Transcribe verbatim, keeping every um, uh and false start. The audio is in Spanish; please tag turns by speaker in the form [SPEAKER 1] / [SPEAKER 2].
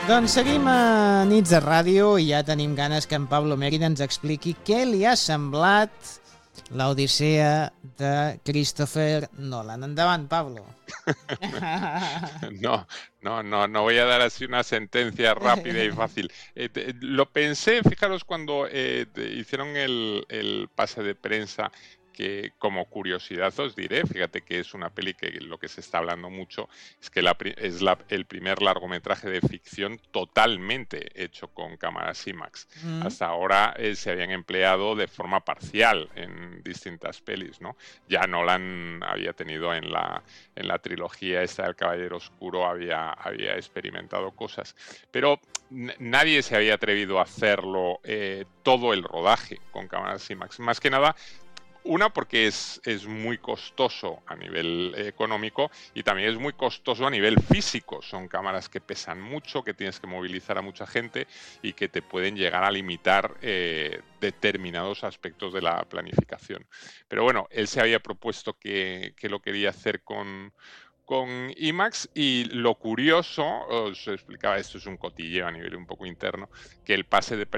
[SPEAKER 1] Doncs seguim a Nits de Ràdio i ja tenim ganes que en Pablo Mérida ens expliqui què li ha semblat l'Odissea de Christopher Nolan. Endavant, Pablo.
[SPEAKER 2] No, no, no, no voy a dar así una sentencia rápida y fácil. Eh, te- lo pensé, fijaros, cuando eh, te- hicieron el, el pase de prensa, que como curiosidad os diré, fíjate que es una peli que lo que se está hablando mucho es que la pri- es la- el primer largometraje de ficción totalmente hecho con cámaras IMAX.
[SPEAKER 1] Mm.
[SPEAKER 2] Hasta ahora eh, se habían empleado de forma parcial en distintas pelis, ¿no? Ya Nolan había tenido en la, en la trilogía esta del Caballero Oscuro, había, había experimentado cosas, pero n- nadie se había atrevido a hacerlo eh, todo el rodaje con cámaras IMAX. Más que nada, una, porque es, es muy costoso a nivel eh, económico y también es muy costoso a nivel físico. Son cámaras que pesan mucho, que tienes que movilizar a mucha gente y que te pueden llegar a limitar eh, determinados aspectos de la planificación. Pero bueno, él se había propuesto que, que lo quería hacer con, con IMAX, y lo curioso, os explicaba, esto es un cotilleo a nivel un poco interno, que el pase de